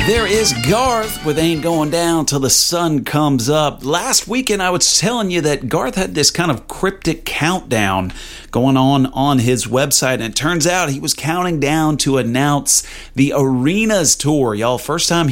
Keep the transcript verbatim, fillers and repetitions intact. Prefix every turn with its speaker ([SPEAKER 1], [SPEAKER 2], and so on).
[SPEAKER 1] There is Garth with Ain't Going Down Till the Sun Comes Up. Last weekend, I was telling you that Garth had this kind of cryptic countdown going on on his website, and it turns out he was counting down to announce the Arenas Tour. Y'all, first time